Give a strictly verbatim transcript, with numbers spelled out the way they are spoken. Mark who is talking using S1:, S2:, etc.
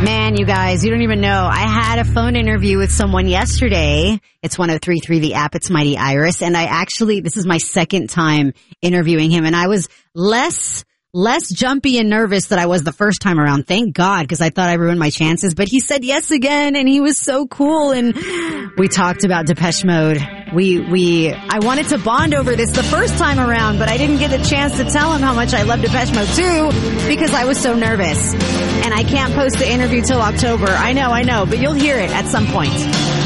S1: Man, you guys, you don't even know. I had a phone interview with someone yesterday. It's one oh three point three The App. It's Mighty Iris. And I actually, this is my second time interviewing him. And I was less, less jumpy and nervous than I was the first time around. Thank God, because I thought I ruined my chances. But he said yes again, and he was so cool. And we talked about Depeche Mode. We, we, I wanted to bond over this the first time around, but I didn't get a chance to tell him how much I love Depeche Mode too, because I was so nervous. And I can't post the interview till October. I know, I know, but you'll hear it at some point.